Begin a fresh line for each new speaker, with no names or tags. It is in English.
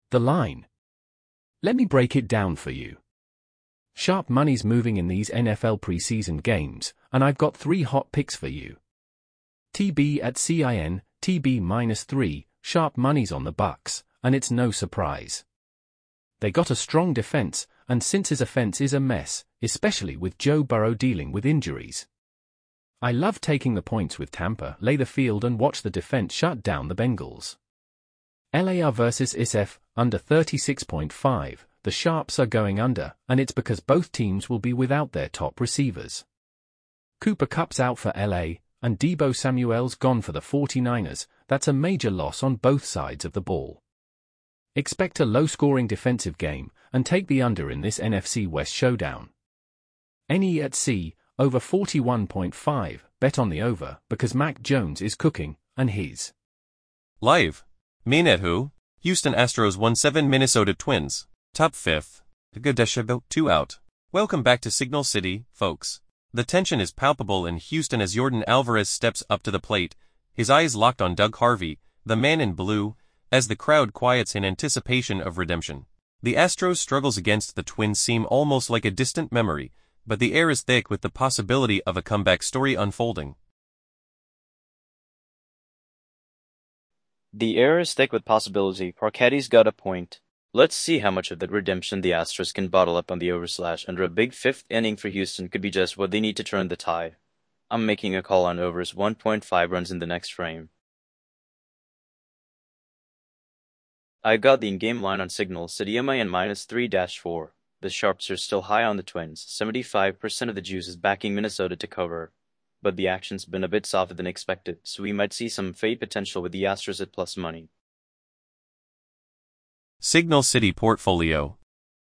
The line. Let me break it down for you. Sharp money's moving in these NFL preseason games, and I've got 3 hot picks for you. TB at CIN, TB -3, sharp money's on the Bucs, and it's no surprise. They got a strong defense, and since his offense is a mess, especially with Joe Burrow dealing with injuries. I love taking the points with Tampa, lay the field and watch the defense shut down the Bengals. LAR versus ISF, under 36.5, the Sharps are going under, and it's because both teams will be without their top receivers. Cooper Kupp's out for LA, and Deebo Samuel's gone for the 49ers. That's a major loss on both sides of the ball. Expect a low-scoring defensive game, and take the under in this NFC West showdown. NE at C, over 41.5, bet on the over, because Mac Jones is cooking, and his
Live. Main at who? Houston Astros 1-7 Minnesota Twins. Top 5th. Gadesha 2 out. Welcome back to Signal City, folks. The tension is palpable in Houston as Yordan Alvarez steps up to the plate, his eyes locked on Doug Harvey, the man in blue, as the crowd quiets in anticipation of redemption. The Astros' struggles against the Twins seem almost like a distant memory, but the air is thick with the possibility of a comeback story unfolding.
The air is thick with possibility. Parketti's got a point. Let's see how much of that redemption the Astros can bottle up on the overslash, and a big 5th inning for Houston could be just what they need to turn the tide. I'm making a call on overs 1.5 runs in the next frame. I got the in-game line on Signal City MIN -3-4. The Sharps are still high on the Twins. 75% of the juice is backing Minnesota to cover. But the action's been a bit softer than expected, so we might see some fade potential with the Astros at plus money.
Signal City Portfolio.